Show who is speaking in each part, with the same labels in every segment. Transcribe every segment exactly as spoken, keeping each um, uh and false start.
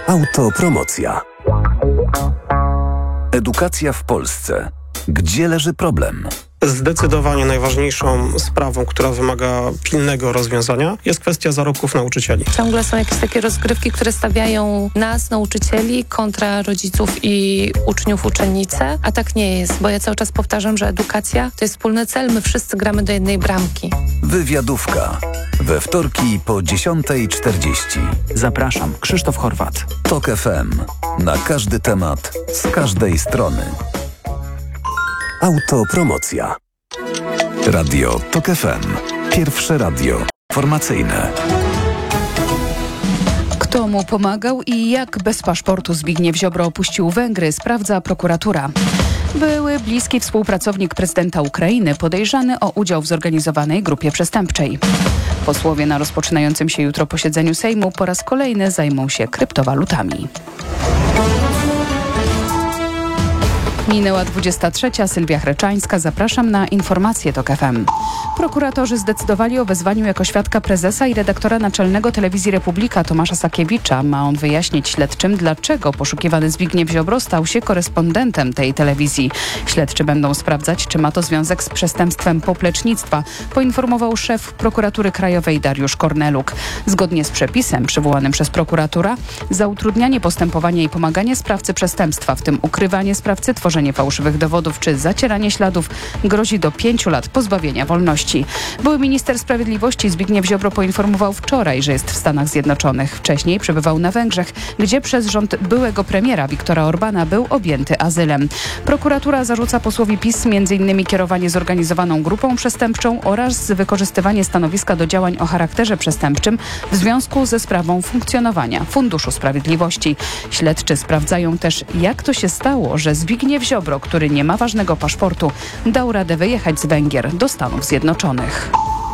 Speaker 1: Autopromocja. Edukacja w Polsce. Gdzie leży problem?
Speaker 2: Zdecydowanie najważniejszą sprawą, która wymaga pilnego rozwiązania, jest kwestia zarobków nauczycieli.
Speaker 3: Ciągle są jakieś takie rozgrywki, które stawiają nas, nauczycieli, kontra rodziców i uczniów, uczennice, a tak nie jest, bo ja cały czas powtarzam, że edukacja to jest wspólny cel, my wszyscy gramy do jednej bramki.
Speaker 1: Wywiadówka. We wtorki po dziesiątej czterdzieści.
Speaker 4: Zapraszam, Krzysztof Horwat.
Speaker 1: Tok F M. Na każdy temat, z każdej strony. Autopromocja. Radio Tok F M. Pierwsze radio informacyjne.
Speaker 5: Kto mu pomagał i jak bez paszportu Zbigniew Ziobro opuścił Węgry, sprawdza prokuratura. Były bliski współpracownik prezydenta Ukrainy podejrzany o udział w zorganizowanej grupie przestępczej. Posłowie na rozpoczynającym się jutro posiedzeniu Sejmu po raz kolejny zajmą się kryptowalutami. Minęła dwudziesta trzecia. Sylwia Chreczańska. Zapraszam na informacje Tok F M. Prokuratorzy zdecydowali o wezwaniu jako świadka prezesa i redaktora naczelnego Telewizji Republika Tomasza Sakiewicza. Ma on wyjaśnić śledczym, dlaczego poszukiwany Zbigniew Ziobro stał się korespondentem tej telewizji. Śledczy będą sprawdzać, czy ma to związek z przestępstwem poplecznictwa, poinformował szef Prokuratury Krajowej Dariusz Korneluk. Zgodnie z przepisem przywołanym przez prokuratura, za utrudnianie postępowania i pomaganie sprawcy przestępstwa, w tym ukrywanie sprawcy, tworzenie fałszywych dowodów czy zacieranie śladów, grozi do pięciu lat pozbawienia wolności. Były minister sprawiedliwości Zbigniew Ziobro poinformował wczoraj, że jest w Stanach Zjednoczonych. Wcześniej przebywał na Węgrzech, gdzie przez rząd byłego premiera Viktora Orbana był objęty azylem. Prokuratura zarzuca posłowi PiS m.in. kierowanie zorganizowaną grupą przestępczą oraz wykorzystywanie stanowiska do działań o charakterze przestępczym w związku ze sprawą funkcjonowania Funduszu Sprawiedliwości. Śledczy sprawdzają też, jak to się stało, że Zbigniew Ziobro, który nie ma ważnego paszportu, dał radę wyjechać z Węgier do Stanów Zjednoczonych.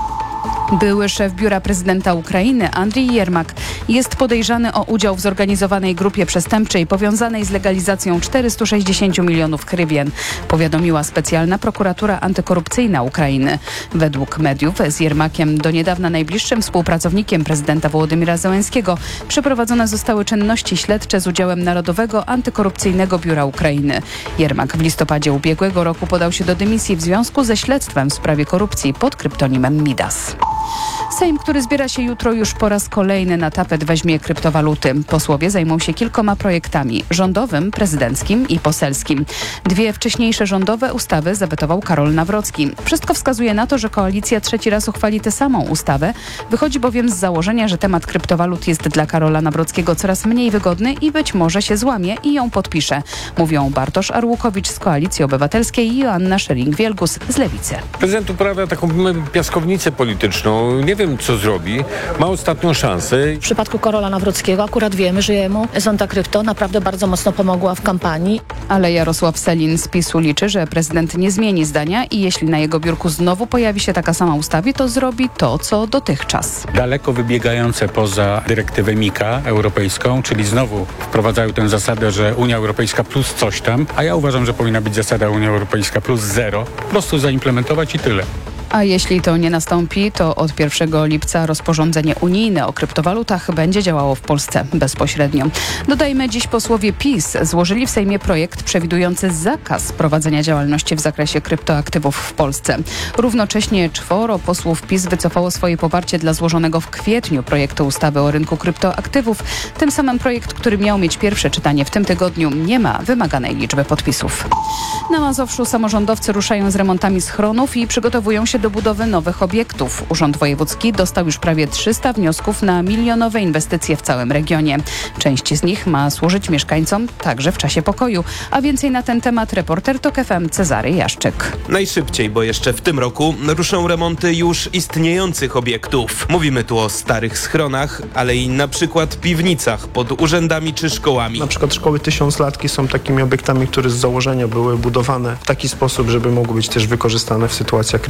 Speaker 5: Były szef biura prezydenta Ukrainy Andrii Jermak jest podejrzany o udział w zorganizowanej grupie przestępczej powiązanej z legalizacją czterystu sześćdziesięciu milionów hrywien, powiadomiła specjalna prokuratura antykorupcyjna Ukrainy. Według mediów z Jermakiem, do niedawna najbliższym współpracownikiem prezydenta Wołodymyra Zełenskiego, przeprowadzone zostały czynności śledcze z udziałem Narodowego Antykorupcyjnego Biura Ukrainy. Jermak w listopadzie ubiegłego roku podał się do dymisji w związku ze śledztwem w sprawie korupcji pod kryptonimem Midas. Sejm, który zbiera się jutro, już po raz kolejny na tapet weźmie kryptowaluty. Posłowie zajmą się kilkoma projektami: rządowym, prezydenckim i poselskim. Dwie wcześniejsze rządowe ustawy zawetował Karol Nawrocki. Wszystko wskazuje na to, że koalicja trzeci raz uchwali tę samą ustawę. Wychodzi bowiem z założenia, że temat kryptowalut jest dla Karola Nawrockiego coraz mniej wygodny i być może się złamie i ją podpisze. Mówią Bartosz Arłukowicz z Koalicji Obywatelskiej i Joanna Scheuring-Wielgus z Lewicy.
Speaker 6: Prezydent uprawia taką piaskownicę polityczną. Nie wiem, co zrobi. Ma ostatnią szansę.
Speaker 7: W przypadku Karola Nawrockiego akurat wiemy, że jemu Zonda Krypto naprawdę bardzo mocno pomogła w kampanii.
Speaker 5: Ale Jarosław Sellin z PiSu liczy, że prezydent nie zmieni zdania i jeśli na jego biurku znowu pojawi się taka sama ustawa, to zrobi to, co dotychczas.
Speaker 8: Daleko wybiegające poza dyrektywę Mika europejską, czyli znowu wprowadzają tę zasadę, że Unia Europejska plus coś tam, a ja uważam, że powinna być zasada Unia Europejska plus zero. Po prostu zaimplementować i tyle.
Speaker 5: A jeśli to nie nastąpi, to od pierwszego lipca rozporządzenie unijne o kryptowalutach będzie działało w Polsce bezpośrednio. Dodajmy, dziś posłowie PiS złożyli w Sejmie projekt przewidujący zakaz prowadzenia działalności w zakresie kryptoaktywów w Polsce. Równocześnie czworo posłów PiS wycofało swoje poparcie dla złożonego w kwietniu projektu ustawy o rynku kryptoaktywów. Tym samym projekt, który miał mieć pierwsze czytanie w tym tygodniu, nie ma wymaganej liczby podpisów. Na Mazowszu samorządowcy ruszają z remontami schronów i przygotowują się do budowy nowych obiektów. Urząd Wojewódzki dostał już prawie trzysta wniosków na milionowe inwestycje w całym regionie. Część z nich ma służyć mieszkańcom także w czasie pokoju. A więcej na ten temat reporter Tok F M Cezary Jaszczyk.
Speaker 9: Najszybciej, bo jeszcze w tym roku ruszą remonty już istniejących obiektów. Mówimy tu o starych schronach, ale i na przykład piwnicach pod urzędami czy szkołami.
Speaker 2: Na przykład szkoły tysiąclatki są takimi obiektami, które z założenia były budowane w taki sposób, żeby mogły być też wykorzystane w sytuacjach kryzysowych.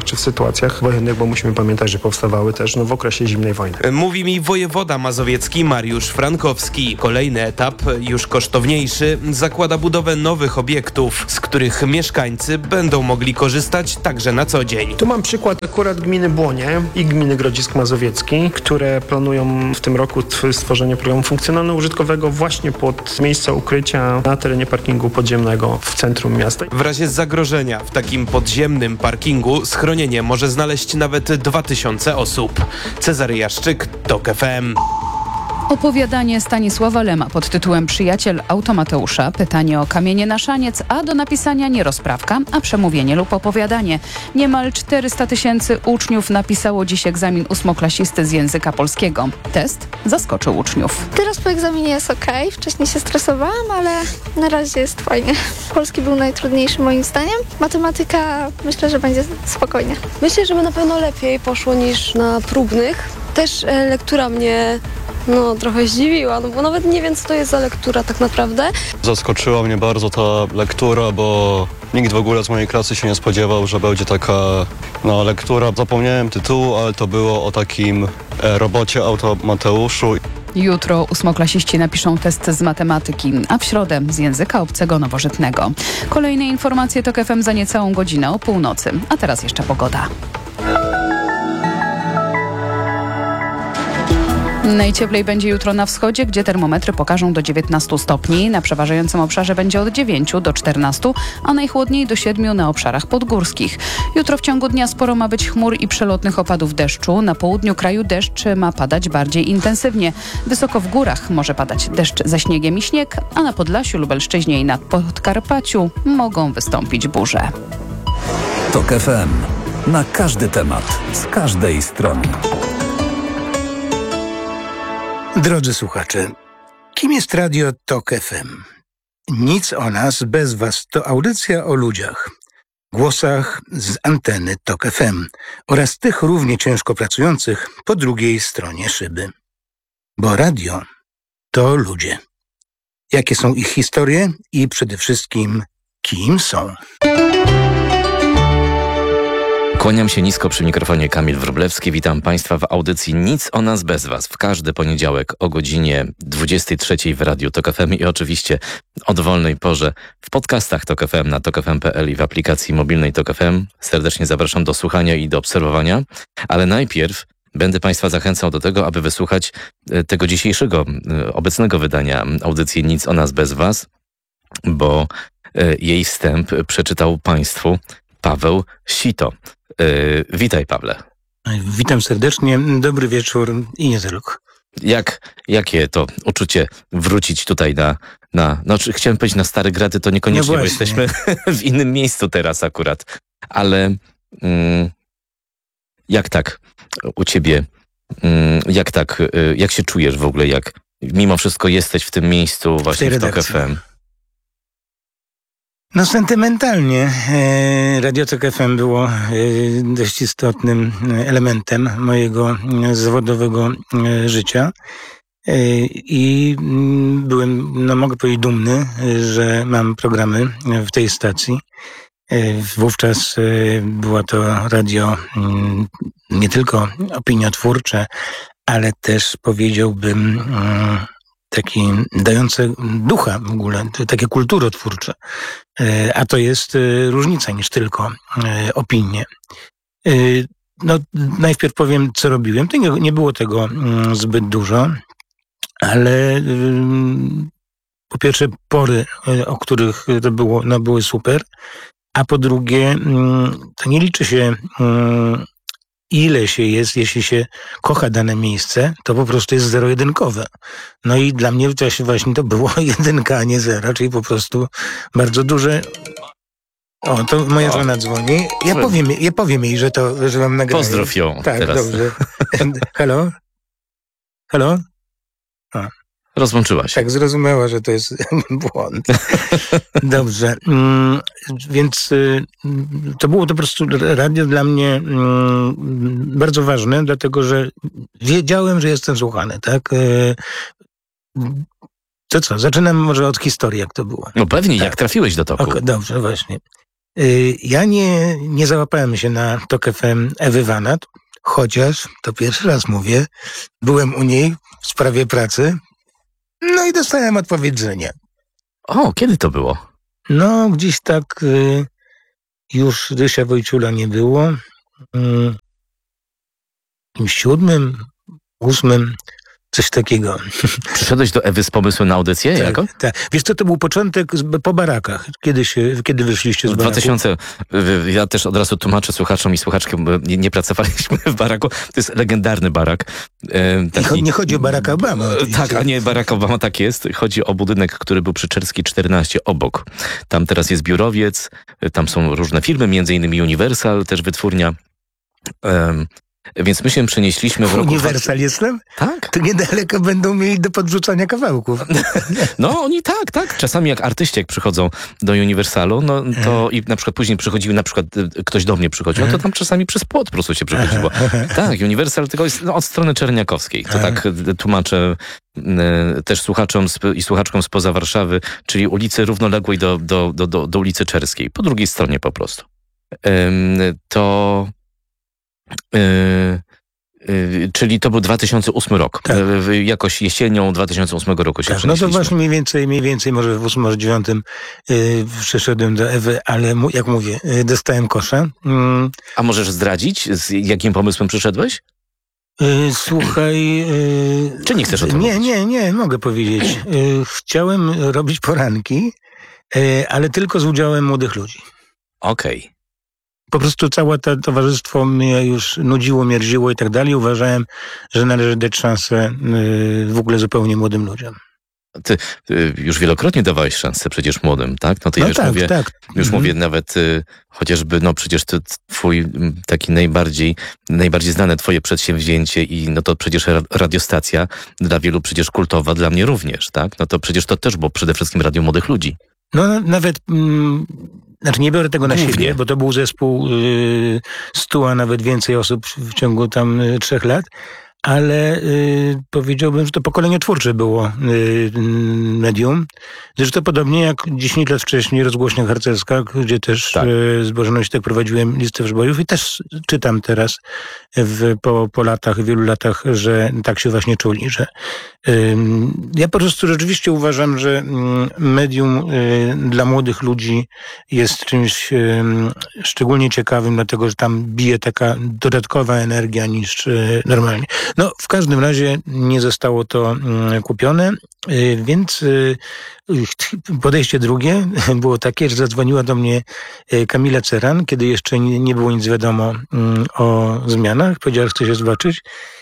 Speaker 10: warunkach czy w sytuacjach wojennych, bo musimy pamiętać, że powstawały też no, w okresie zimnej wojny.
Speaker 9: Mówi mi wojewoda mazowiecki Mariusz Frankowski. Kolejny etap, już kosztowniejszy, zakłada budowę nowych obiektów, z których mieszkańcy będą mogli korzystać także na co dzień.
Speaker 10: Tu mam przykład akurat gminy Błonie i gminy Grodzisk Mazowiecki, które planują w tym roku stworzenie programu funkcjonalno-użytkowego właśnie pod miejsca ukrycia na terenie parkingu podziemnego w centrum miasta.
Speaker 9: W razie zagrożenia w takim podziemnym parkingu schronienie może znaleźć nawet dwa tysiące osób. Cezary Jaszczyk, TOK F M.
Speaker 5: Opowiadanie Stanisława Lema pod tytułem Przyjaciel Automateusza, pytanie o kamienie na szaniec, a do napisania nie rozprawka, a przemówienie lub opowiadanie. Niemal czterysta tysięcy uczniów napisało dziś egzamin ósmoklasisty z języka polskiego. Test zaskoczył uczniów.
Speaker 11: Teraz po egzaminie jest okej, wcześniej się stresowałam, ale na razie jest fajnie. Polski był najtrudniejszy moim zdaniem, matematyka myślę, że będzie spokojnie.
Speaker 12: Myślę, że by na pewno lepiej poszło niż na próbnych. Też e, lektura mnie no, trochę zdziwiła, no bo nawet nie wiem, co to jest za lektura tak naprawdę.
Speaker 13: Zaskoczyła mnie bardzo ta lektura, bo nikt w ogóle z mojej klasy się nie spodziewał, że będzie taka no, lektura. Zapomniałem tytułu, ale to było o takim e, robocie Automateuszu.
Speaker 5: Jutro ósmoklasiści napiszą test z matematyki, a w środę z języka obcego nowożytnego. Kolejne informacje TOK F M za niecałą godzinę o północy, a teraz jeszcze pogoda. Najcieplej będzie jutro na wschodzie, gdzie termometry pokażą do dziewiętnastu stopni. Na przeważającym obszarze będzie od dziewięciu do czternastu, a najchłodniej do siedmiu na obszarach podgórskich. Jutro w ciągu dnia sporo ma być chmur i przelotnych opadów deszczu. Na południu kraju deszcz ma padać bardziej intensywnie. Wysoko w górach może padać deszcz ze śniegiem i śnieg, a na Podlasiu, Lubelszczyźnie i nad Podkarpaciu mogą wystąpić burze.
Speaker 1: TOK F M. Na każdy temat, z każdej strony.
Speaker 14: Drodzy słuchacze, kim jest radio TOK F M? Nic o nas bez was to audycja o ludziach, głosach z anteny TOK F M oraz tych równie ciężko pracujących po drugiej stronie szyby. Bo radio to ludzie. Jakie są ich historie i przede wszystkim kim są?
Speaker 15: Kłaniam się nisko przy mikrofonie Kamil Wróblewski. Witam Państwa w audycji Nic o nas bez was. W każdy poniedziałek o godzinie dwudziestej trzeciej w Radiu TOK F M i oczywiście o dowolnej porze w podcastach TOK F M na tok f m kropka p l i w aplikacji mobilnej TOK F M. Serdecznie zapraszam do słuchania i do obserwowania. Ale najpierw będę Państwa zachęcał do tego, aby wysłuchać tego dzisiejszego, obecnego wydania audycji Nic o nas bez was, bo jej wstęp przeczytał Państwu Paweł Sito. Yy, witaj, Pawle.
Speaker 14: Witam serdecznie, dobry wieczór i nie tylko.
Speaker 15: Jak, jakie to uczucie wrócić tutaj na, na no chciałem powiedzieć na stare graty, to niekoniecznie, no bo jesteśmy w innym miejscu teraz akurat, ale mm, jak tak u ciebie, mm, jak tak, y, jak się czujesz w ogóle, jak mimo wszystko jesteś w tym miejscu właśnie w, w TOK F M?
Speaker 14: No sentymentalnie Radio TOK F M było dość istotnym elementem mojego zawodowego życia i byłem, no mogę powiedzieć, dumny, że mam programy w tej stacji. Wówczas było to radio nie tylko opiniotwórcze, ale też powiedziałbym taki dające ducha w ogóle, takie kulturotwórcze. A to jest różnica niż tylko opinie. No, najpierw powiem, co robiłem. To nie, nie było tego zbyt dużo, ale po pierwsze pory, o których to było, no, były super, a po drugie to nie liczy się ile się jest, jeśli się kocha dane miejsce, to po prostu jest zero-jedynkowe. No i dla mnie to właśnie to było jedynka, a nie zero, czyli po prostu bardzo duże... O, to moja żona dzwoni. Ja powiem, ja powiem jej, że to, że mam nagranie.
Speaker 15: Pozdrów ją
Speaker 14: tak,
Speaker 15: teraz.
Speaker 14: Dobrze. Halo? Halo? A.
Speaker 15: Rozłączyła się.
Speaker 14: Tak, zrozumiała, że to jest błąd. Dobrze. Mm, więc y, to było to po prostu radio dla mnie mm, bardzo ważne, dlatego że wiedziałem, że jestem słuchany, tak? Y, to co, zaczynam może od historii, jak to było.
Speaker 15: No pewnie,
Speaker 14: tak.
Speaker 15: Jak trafiłeś do toku.
Speaker 14: Okay, dobrze, właśnie. Y, Ja nie, nie załapałem się na Tok F M Ewy Wanat, chociaż, to pierwszy raz mówię, byłem u niej w sprawie pracy, no i dostałem odpowiedź, że nie.
Speaker 15: O, kiedy to było?
Speaker 14: No, gdzieś tak y, już Rysia Wojciula nie było. Y, w siódmym, ósmym, coś takiego.
Speaker 15: Przyszedłeś do Ewy z pomysłem na audycję?
Speaker 14: Tak,
Speaker 15: jako?
Speaker 14: tak. Wiesz co, to był początek z, po barakach. Kiedy, się, kiedy wyszliście z
Speaker 15: W
Speaker 14: baraku?
Speaker 15: dwa tysiące, ja też od razu tłumaczę słuchaczom i słuchaczkom, bo nie, nie pracowaliśmy w baraku. To jest legendarny barak. E, taki,
Speaker 14: nie chodzi o Baracka Obama.
Speaker 15: Tak, a nie Barack Obama, tak jest. Chodzi o budynek, który był przy Czerskiej czternaście obok. Tam teraz jest biurowiec, tam są różne firmy, między innymi Universal, też wytwórnia. Um, Więc my się przenieśliśmy w roku...
Speaker 14: Uniwersal jestem?
Speaker 15: Tak.
Speaker 14: To niedaleko będą mieli do podrzucania kawałków.
Speaker 15: No oni tak, tak. Czasami jak artyści jak przychodzą do Uniwersalu, no to i na przykład później przychodziły, na przykład ktoś do mnie przychodził, to tam czasami przez płot po prostu się przychodziło. Tak, Uniwersal tylko jest no, od strony czerniakowskiej. To tak tłumaczę e, też słuchaczom sp- i słuchaczkom spoza Warszawy, czyli ulicy równoległej do, do, do, do, do ulicy Czerskiej. Po drugiej stronie po prostu. E, to... Yy, yy, czyli to był dwa tysiące ósmy rok.
Speaker 14: Tak.
Speaker 15: Yy, jakoś jesienią dwa tysiące ósmego roku się
Speaker 14: Tak, no
Speaker 15: przenieśliśmy.
Speaker 14: to właśnie mniej więcej, mniej więcej może w ósmym, może dziewiątym yy, przyszedłem do Ewy, ale mu, jak mówię, yy, dostałem kosza. Yy.
Speaker 15: A możesz zdradzić, z jakim pomysłem przyszedłeś?
Speaker 14: Yy, słuchaj... Yy,
Speaker 15: Czy nie chcesz o tym
Speaker 14: Nie,
Speaker 15: mówić?
Speaker 14: nie, nie, mogę powiedzieć. Yy, chciałem robić poranki, yy, ale tylko z udziałem młodych ludzi.
Speaker 15: Okej. Okay.
Speaker 14: Po prostu całe to towarzystwo mnie już nudziło, mierziło i tak dalej. Uważałem, że należy dać szansę yy, w ogóle zupełnie młodym ludziom.
Speaker 15: Ty, ty już wielokrotnie dawałeś szansę przecież młodym, tak? No to ja
Speaker 14: No
Speaker 15: już
Speaker 14: tak,
Speaker 15: mówię,
Speaker 14: tak.
Speaker 15: już
Speaker 14: Mhm.
Speaker 15: mówię nawet y, chociażby, no przecież to twój m, taki najbardziej, najbardziej znane twoje przedsięwzięcie i no to przecież ra- radiostacja dla wielu przecież kultowa, dla mnie również, tak? No to przecież to też było przede wszystkim radio młodych ludzi.
Speaker 14: No nawet, mm, znaczy nie biorę tego na
Speaker 15: Głównie.
Speaker 14: siebie, bo to był zespół y, stu, a nawet więcej osób w ciągu tam y, trzech lat, ale y, powiedziałbym, że to pokolenie twórcze było y, medium. Zresztą podobnie jak dziesięć lat wcześniej rozgłośnia harcerska, gdzie też
Speaker 15: Tak.
Speaker 14: y, z Bożenością prowadziłem listę przebojów i też czytam teraz w, po, po latach, wielu latach, że tak się właśnie czuli, że y, ja po prostu rzeczywiście uważam, że y, medium y, dla młodych ludzi jest czymś y, szczególnie ciekawym, dlatego że tam bije taka dodatkowa energia niż y, normalnie. No, w każdym razie nie zostało to y, kupione, y, więc y, podejście drugie było takie, że zadzwoniła do mnie y, Kamila Ceran, kiedy jeszcze nie, nie było nic wiadomo y, o zmianach. Powiedziała, że chce się zobaczyć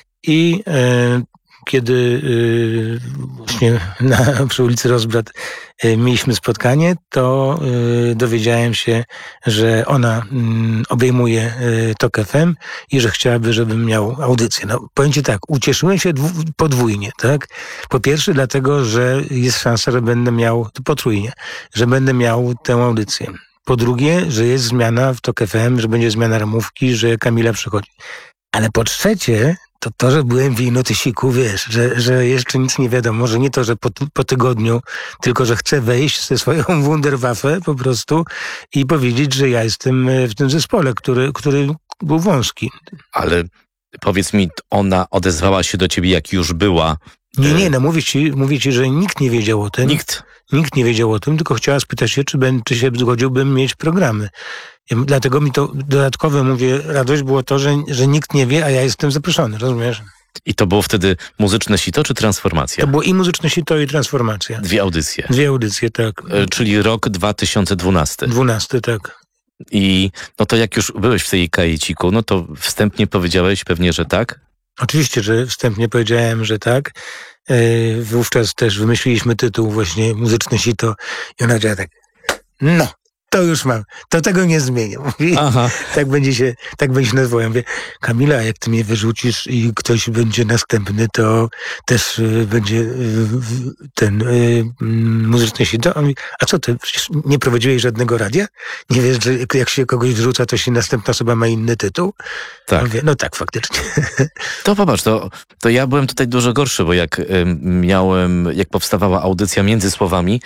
Speaker 14: i y, kiedy y, właśnie na, przy ulicy Rozbrat y, mieliśmy spotkanie, to y, dowiedziałem się, że ona y, obejmuje y, Tok F M i że chciałaby, żebym miał audycję. No, powiem ci tak, ucieszyłem się dwu, podwójnie, tak? Po pierwsze dlatego, że jest szansa, że będę miał, potrójnie, że będę miał tę audycję. Po drugie, że jest zmiana w Tok F M, że będzie zmiana ramówki, że Kamila przychodzi. Ale po trzecie, to to, że byłem w jej notysiku, wiesz, że, że jeszcze nic nie wiadomo, że nie to, że po, po tygodniu, tylko że chcę wejść ze swoją Wunderwaffe po prostu i powiedzieć, że ja jestem w tym zespole, który, który był wąski.
Speaker 15: Ale powiedz mi, ona odezwała się do ciebie, jak już była?
Speaker 14: Nie, nie, no mówię ci, mówię ci, że nikt nie wiedział o tym.
Speaker 15: Nikt?
Speaker 14: Nikt nie wiedział o tym, tylko chciała spytać się, czy, ben, czy się zgodziłbym mieć programy. Ja, dlatego mi to dodatkowe, mówię, radość było to, że, że nikt nie wie, a ja jestem zaproszony, rozumiesz?
Speaker 15: I to było wtedy muzyczne sito czy transformacja?
Speaker 14: To było i muzyczne sito, i transformacja.
Speaker 15: Dwie audycje.
Speaker 14: Dwie audycje, tak.
Speaker 15: E, czyli rok dwa tysiące dwunasty.
Speaker 14: Dwunasty, tak.
Speaker 15: I no to jak już byłeś w tej kajeciku, no to wstępnie powiedziałeś pewnie, że tak?
Speaker 14: Oczywiście, że wstępnie powiedziałem, że tak. Yy, wówczas też wymyśliliśmy tytuł właśnie Muzyczne Sito i ona powiedziała tak, no, to już mam, to tego nie zmienię. Mówi,
Speaker 15: Aha.
Speaker 14: tak będzie się, tak będzie się nazywał. Ja mówię, Kamila, jak ty mnie wyrzucisz i ktoś będzie następny, to też y, będzie y, ten y, Muzyczne Sito. A on mówi, a co ty, przecież nie prowadziłeś żadnego radia? Nie wiesz, że jak się kogoś wyrzuca, to się następna osoba ma inny tytuł?
Speaker 15: Tak.
Speaker 14: Mówię, no tak, faktycznie.
Speaker 15: To popatrz, to, to ja byłem tutaj dużo gorszy, bo jak y, miałem, jak powstawała audycja Między Słowami,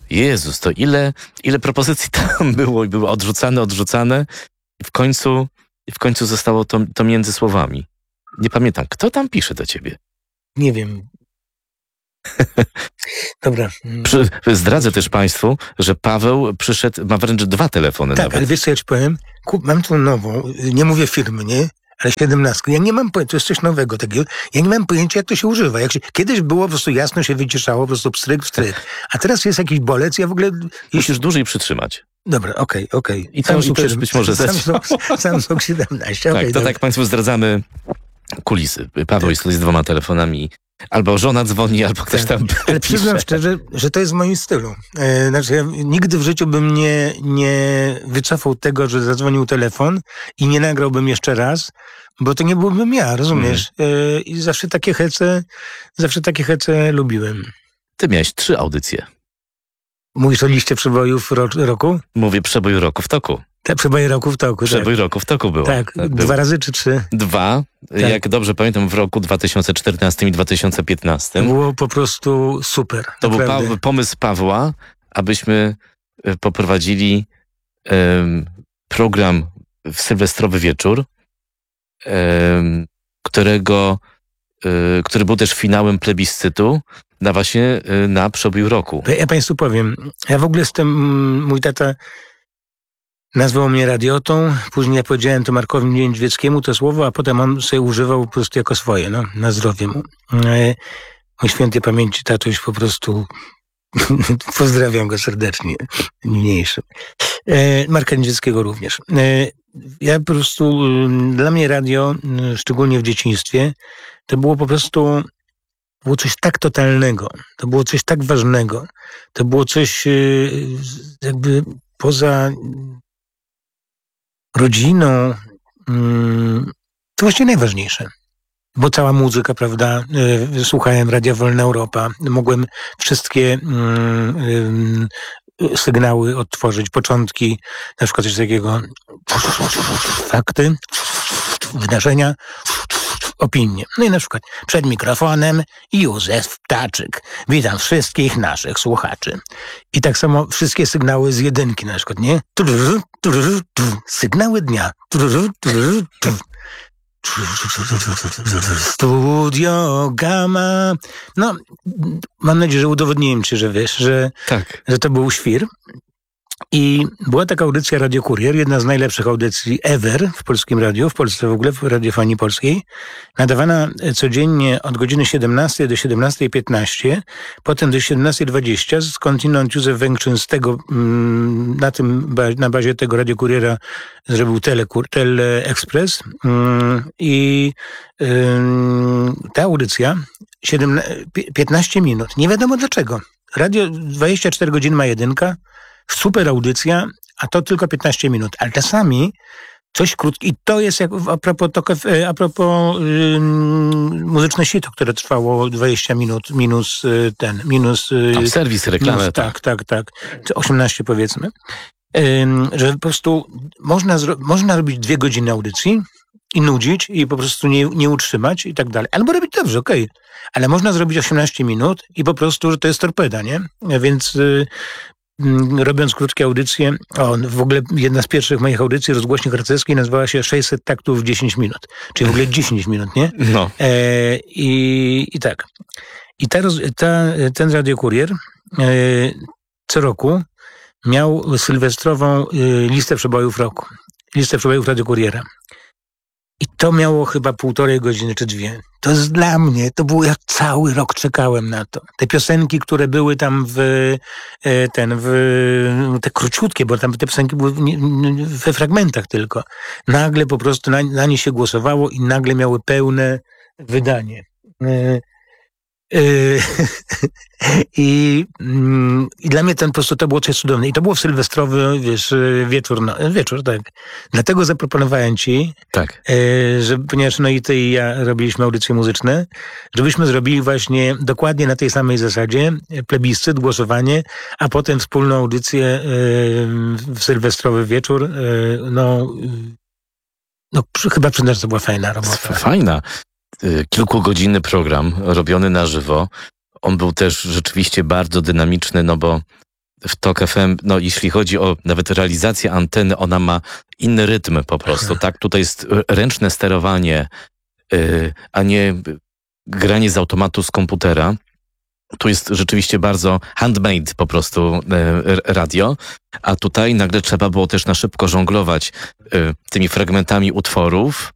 Speaker 15: Jezus, to ile, ile propozycji tam było i były odrzucane, odrzucane i w końcu, w końcu zostało to, to między słowami. Nie pamiętam, kto tam pisze do ciebie?
Speaker 14: Nie wiem. Dobra.
Speaker 15: Przy, zdradzę też państwu, że Paweł przyszedł, ma wręcz dwa telefony
Speaker 14: Tak,
Speaker 15: nawet.
Speaker 14: ale wiesz co ja ci powiem? Kup, mam tą nową, nie mówię firmy, nie? Ale siedemnastkę. Ja nie mam pojęcia, to jest coś nowego takiego. Ja nie mam pojęcia, jak to się używa. Jak się, kiedyś było po prostu jasno, się wyciszało, po prostu pstryk, pstryk. A teraz jest jakiś bolec, ja w ogóle...
Speaker 15: Musisz dłużej przytrzymać.
Speaker 14: Dobra, okej, okay, okej. Okay.
Speaker 15: I to, i to już być może
Speaker 14: Samsung, Samsung siedemnaście.
Speaker 15: Tak,
Speaker 14: Okay,
Speaker 15: to
Speaker 14: dobra.
Speaker 15: tak państwu zdradzamy kulisy. Paweł
Speaker 14: tak.
Speaker 15: jest tutaj z dwoma telefonami. Albo żona dzwoni, albo ktoś
Speaker 14: tak.
Speaker 15: tam
Speaker 14: Ale przyznam
Speaker 15: pisze.
Speaker 14: szczerze, że to jest w moim stylu. E, znaczy, ja nigdy w życiu bym nie, nie wycofał tego, że zadzwonił telefon i nie nagrałbym jeszcze raz, bo to nie byłbym ja, rozumiesz? Mm. E, I zawsze takie hece, zawsze takie hece lubiłem.
Speaker 15: Ty miałeś trzy audycje.
Speaker 14: Mówisz o liście przebojów ro, roku?
Speaker 15: Mówię przebój roku w toku.
Speaker 14: Te przeboje roku w toku,
Speaker 15: Przebój
Speaker 14: tak.
Speaker 15: roku w toku było.
Speaker 14: Tak,
Speaker 15: Był.
Speaker 14: dwa razy czy trzy?
Speaker 15: Dwa.
Speaker 14: Tak.
Speaker 15: Jak dobrze pamiętam, w roku dwa tysiące czternastym i dwa tysiące piętnastym.
Speaker 14: To było po prostu super.
Speaker 15: To
Speaker 14: naprawdę.
Speaker 15: był pa- pomysł Pawła, abyśmy e, poprowadzili em, program w sylwestrowy wieczór, em, którego, e, który był też finałem plebiscytu na właśnie e, na przebój roku.
Speaker 14: Ja Państwu powiem, ja w ogóle jestem, mój tata nazwał mnie radiotą, później ja powiedziałem to Markowi Niedźwieckiemu to słowo, a potem on sobie używał po prostu jako swoje, no, na zdrowie mu. E, mój świętej pamięci tatuś po prostu pozdrawiam go serdecznie, niniejszym. E, Marka Niedźwieckiego również. E, ja po prostu, e, dla mnie radio, e, szczególnie w dzieciństwie, to było po prostu było coś tak totalnego, to było coś tak ważnego, to było coś e, jakby poza rodziną, to właściwie najważniejsze. Bo cała muzyka, prawda, słuchałem Radia Wolna Europa, mogłem wszystkie sygnały odtworzyć, początki, na przykład coś takiego, fakty, wydarzenia, opinie. No i na przykład przed mikrofonem Józef Ptaczyk. Witam wszystkich naszych słuchaczy. I tak samo wszystkie sygnały z jedynki na przykład, nie? Sygnały dnia. Studio Gamma. No, mam nadzieję, że udowodniłem ci, że wiesz, że,
Speaker 15: tak.
Speaker 14: że to był świr. I była taka audycja Radio Kurier, jedna z najlepszych audycji ever w polskim radiu, w Polsce w ogóle, w radiofonii polskiej, nadawana codziennie od godziny siedemnastej do siedemnastej piętnaście, potem do siedemnastej dwadzieścia, skądinąd Józef Węgrzyn z tego, na tym, na bazie tego Radio Kuriera zrobił Telekur, Teleexpress i ta audycja piętnaście minut, nie wiadomo dlaczego. Radio dwadzieścia cztery godziny ma jedynka, super audycja, a to tylko piętnaście minut. Ale czasami coś krótkiego. I to jest jak a propos, to, a propos yy, muzyczne sito, które trwało dwadzieścia minut, minus yy, ten, minus... Yy,
Speaker 15: Tam serwis, reklamę.
Speaker 14: Tak, tak, tak. Czy osiemnaście powiedzmy. Yy, że po prostu można, zro- można robić dwie godziny audycji i nudzić i po prostu nie, nie utrzymać i tak dalej. Albo robić dobrze, okej. Okay. Ale można zrobić osiemnaście minut i po prostu, że to jest torpeda, nie? Więc... Yy, robiąc krótkie audycje, o, w ogóle jedna z pierwszych moich audycji rozgłośni harcerskiej nazywała się sześćset taktów w dziesięć minut. Czyli w ogóle dziesięć minut, nie?
Speaker 15: No.
Speaker 14: E, i, I tak. I ta, ta, ten radiokurier e, co roku miał sylwestrową e, listę przebojów roku. Listę przebojów radiokuriera. I to miało chyba półtorej godziny czy dwie. To jest dla mnie, to było, ja cały rok czekałem na to. Te piosenki, które były tam w, ten, w, te króciutkie, bo tam te piosenki były we fragmentach tylko. Nagle po prostu na, na nie się głosowało i nagle miały pełne wydanie. I, I dla mnie ten po prostu to było coś cudowne. I to było w sylwestrowy, wiesz, wieczór, no, wieczór, tak. Dlatego zaproponowałem ci,
Speaker 15: tak.
Speaker 14: że, ponieważ no i ty i ja robiliśmy audycje muzyczne, żebyśmy zrobili właśnie dokładnie na tej samej zasadzie plebiscyt, głosowanie, a potem wspólną audycję w sylwestrowy wieczór. No, no chyba przyznam, że to była fajna robota.
Speaker 15: Fajna. Kilkugodzinny program robiony na żywo. On był też rzeczywiście bardzo dynamiczny, no bo w Tok F M, no jeśli chodzi o nawet realizację anteny, ona ma inny rytm po prostu, tak? Tutaj jest ręczne sterowanie, yy, a nie granie z automatu z komputera. Tu jest rzeczywiście bardzo handmade po prostu yy, radio, a tutaj nagle trzeba było też na szybko żonglować yy, tymi fragmentami utworów.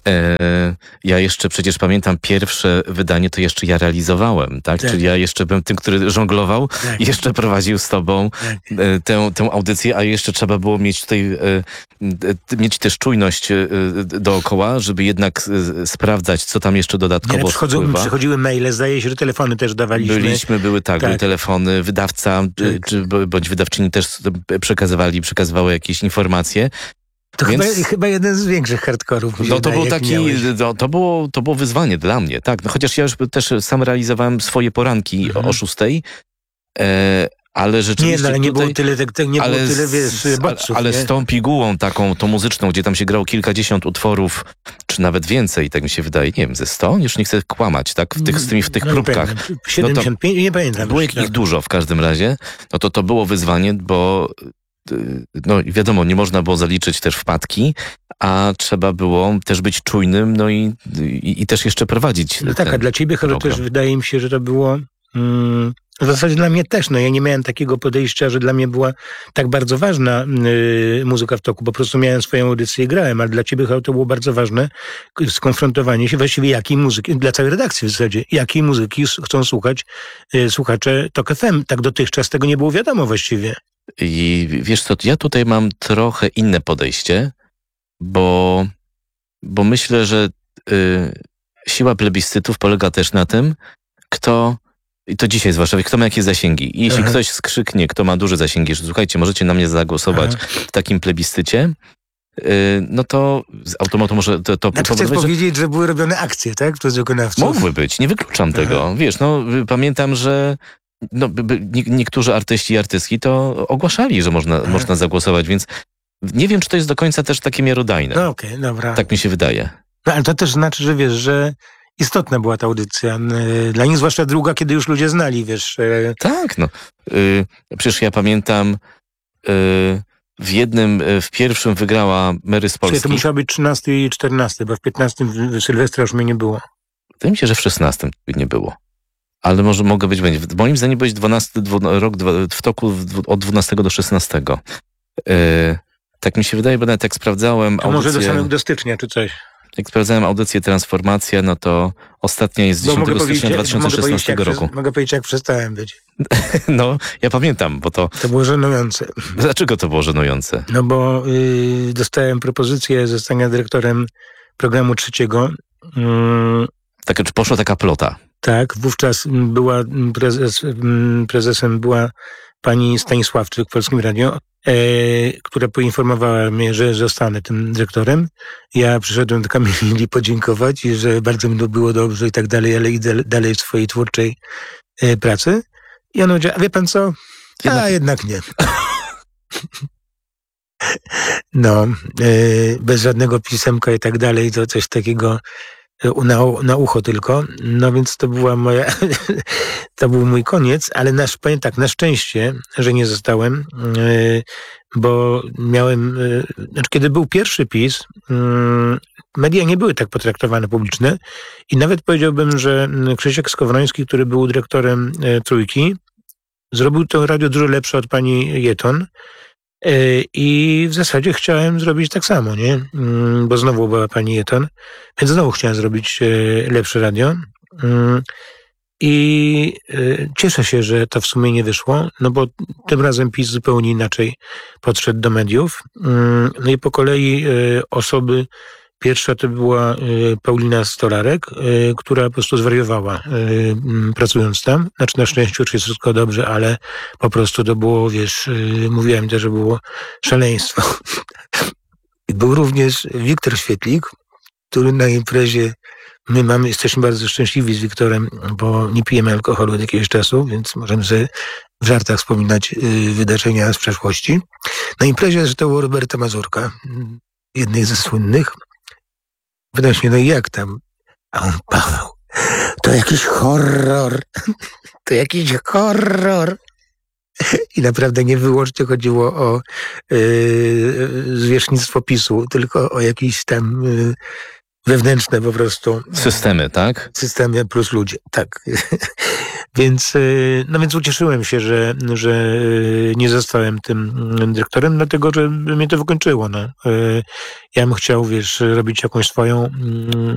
Speaker 15: E, ja jeszcze przecież pamiętam pierwsze wydanie, to jeszcze ja realizowałem, tak?
Speaker 14: tak.
Speaker 15: Czyli ja jeszcze byłem tym, który żonglował
Speaker 14: tak.
Speaker 15: i jeszcze prowadził z tobą
Speaker 14: tak.
Speaker 15: e, tę, tę audycję, a jeszcze trzeba było mieć tutaj, e, e, mieć też czujność e, dookoła, żeby jednak e, sprawdzać, co tam jeszcze dodatkowo
Speaker 14: Nie,
Speaker 15: wpływa.
Speaker 14: Przychodziły maile, zdaje się, że telefony też dawaliśmy.
Speaker 15: Byliśmy, były tak,
Speaker 14: tak.
Speaker 15: były telefony, wydawca
Speaker 14: tak.
Speaker 15: czy, bądź wydawczyni też przekazywali, przekazywały jakieś informacje.
Speaker 14: To
Speaker 15: Więc...
Speaker 14: chyba, chyba jeden z większych hardkorów.
Speaker 15: No to był taki, to, to, było, to było wyzwanie dla mnie, tak. No, chociaż ja już też sam realizowałem swoje poranki mhm. o szóstej, e, ale rzeczywiście
Speaker 14: Nie, no, ale nie
Speaker 15: tutaj,
Speaker 14: było tyle, nie
Speaker 15: ale
Speaker 14: było tyle wiesz, bodźców,
Speaker 15: ale
Speaker 14: nie?
Speaker 15: z tą pigułą taką, tą muzyczną, gdzie tam się grało kilkadziesiąt utworów, czy nawet więcej, tak mi się wydaje, nie wiem, ze sto? Już nie chcę kłamać, tak, w tych, z tymi, w tych
Speaker 14: no,
Speaker 15: próbkach.
Speaker 14: siedemdziesiąt pięć,
Speaker 15: no
Speaker 14: nie pamiętam.
Speaker 15: Było ich dużo w każdym razie, no to to było wyzwanie, bo no wiadomo, nie można było zaliczyć też wpadki, a trzeba było też być czujnym, no i, i, i też jeszcze prowadzić.
Speaker 14: No tak, a dla ciebie chyba też wydaje mi się, że to było mm, w zasadzie dla mnie też, no ja nie miałem takiego podejścia, że dla mnie była tak bardzo ważna y, muzyka w toku, po prostu miałem swoją audycję i grałem, ale dla ciebie chyba to było bardzo ważne skonfrontowanie się właściwie jakiej muzyki, dla całej redakcji w zasadzie, jakiej muzyki chcą słuchać y, słuchacze Tok F M. Tak dotychczas tego nie było wiadomo właściwie.
Speaker 15: I wiesz co, ja tutaj mam trochę inne podejście, bo, bo myślę, że y, siła plebiscytów polega też na tym, kto, i to dzisiaj zwłaszcza, kto ma jakie zasięgi. I jeśli Aha. ktoś skrzyknie, kto ma duże zasięgi, że słuchajcie, możecie na mnie zagłosować Aha. w takim plebiscycie, y, no to z automatu może to... to
Speaker 14: znaczy chcesz powiedzieć, że... że były robione akcje, tak? Przez wykonawców?
Speaker 15: Mogły być, nie wykluczam Aha. tego. Wiesz, no pamiętam, że no, by, by, nie, niektórzy artyści i artystki to ogłaszali, że można, można zagłosować, więc nie wiem, czy to jest do końca też takie miarodajne.
Speaker 14: No okej, okay, dobra.
Speaker 15: Tak mi się wydaje.
Speaker 14: No ale to też znaczy, że wiesz, że istotna była ta audycja. Dla nich zwłaszcza druga, kiedy już ludzie znali, wiesz.
Speaker 15: Tak, no. Yy, przecież ja pamiętam yy, w jednym, w pierwszym wygrała Mary z Polski.
Speaker 14: Czyli to musiało być trzynasty i czternasty, bo w piętnastym Sylwestra już mnie nie było.
Speaker 15: Wydaje mi się, że w szesnastym nie było. Ale może mogę być, będzie. Moim zdaniem być dwunasty rok w toku od dwunastego do szesnastego. Yy, tak mi się wydaje, bo nawet jak sprawdzałem
Speaker 14: to
Speaker 15: audycję...
Speaker 14: może do samego do stycznia, czy coś.
Speaker 15: Jak sprawdzałem audycję Transformacja, no to ostatnia jest z dziesiątego stycznia dwa tysiące szesnastego roku.
Speaker 14: Przez, mogę powiedzieć, jak przestałem być.
Speaker 15: No, ja pamiętam, bo to...
Speaker 14: To było żenujące.
Speaker 15: Dlaczego to było żenujące?
Speaker 14: No bo yy, dostałem propozycję zostania dyrektorem programu trzeciego. Yy,
Speaker 15: tak, czy poszła taka plota?
Speaker 14: Tak, wówczas była prezes, prezesem była pani Stanisławczyk w Polskim Radio, e, która poinformowała mnie, że zostanę tym dyrektorem. Ja przyszedłem do Kamili podziękować i że bardzo mi to było dobrze i tak dalej, ale idę dalej w swojej twórczej e, pracy. I ona powiedziała, a wie pan co? Jednak... A jednak nie. No, e, bez żadnego pisemka i tak dalej, to coś takiego na, na ucho tylko. No więc to była moja, to był mój koniec, ale na, powiem tak, na szczęście, że nie zostałem, yy, bo miałem, yy, znaczy kiedy był pierwszy PiS, yy, media nie były tak potraktowane publiczne i nawet powiedziałbym, że Krzysiek Skowroński, który był dyrektorem yy, Trójki, zrobił to radio dużo lepsze od pani Jeton. I w zasadzie chciałem zrobić tak samo, nie? Bo znowu była pani Jeton, więc znowu chciałem zrobić lepsze radio. I cieszę się, że to w sumie nie wyszło, no bo tym razem PiS zupełnie inaczej podszedł do mediów. No i po kolei osoby, pierwsza to była Paulina Stolarek, która po prostu zwariowała pracując tam. Znaczy na szczęście już jest wszystko dobrze, ale po prostu to było, wiesz, mówiłem też, że było szaleństwo. Był również Wiktor Świetlik, który na imprezie, my mamy, jesteśmy bardzo szczęśliwi z Wiktorem, bo nie pijemy alkoholu od jakiegoś czasu, więc możemy sobie w żartach wspominać wydarzenia z przeszłości. Na imprezie zresztą Roberta Mazurka, jednej ze słynnych. Pytam się, no i jak tam? A on, Paweł, to jakiś horror. To jakiś horror. I naprawdę nie wyłącznie chodziło o yy, zwierzchnictwo PiSu, tylko o jakieś tam yy, wewnętrzne po prostu
Speaker 15: systemy, tak?
Speaker 14: Systemy plus ludzie, tak. Więc, yy, no więc ucieszyłem się, że, że nie zostałem tym dyrektorem, dlatego że mnie to wykończyło. No. Yy, ja bym chciał, wiesz, robić jakąś swoją... Yy,